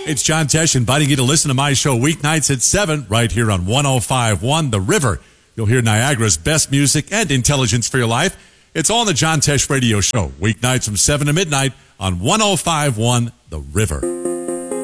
It's John Tesh inviting you to listen to my show weeknights at 7 right here on 105.1 The River. You'll hear Niagara's best music and intelligence for your life. It's all on the John Tesh Radio Show, weeknights from 7 to midnight on 105.1 The River.